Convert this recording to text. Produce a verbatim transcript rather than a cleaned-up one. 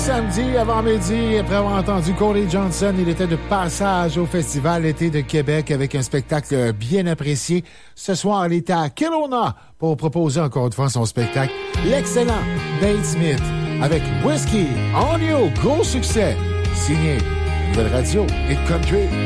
samedi avant-midi, après avoir entendu Cody Johnson, il était de passage au Festival L'été de Québec avec un spectacle bien apprécié. Ce soir, il était à Kelowna pour proposer encore une fois son spectacle. L'excellent Nate Smith avec Whiskey, en audio, gros succès, signé Nouvelle Radio et Country.